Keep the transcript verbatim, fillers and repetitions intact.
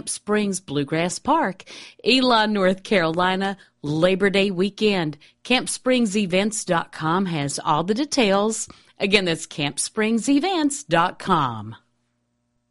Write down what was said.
Camp Springs Bluegrass Park, Elon, North Carolina, Labor Day weekend. camp springs events dot com has all the details. Again, that's camp springs events dot com.